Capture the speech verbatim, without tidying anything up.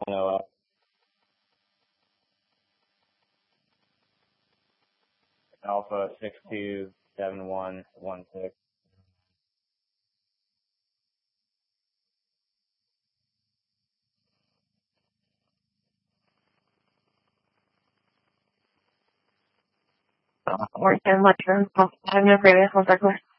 Noah. Alpha six two seven one one six. Or ten much room. I've no previous contact with.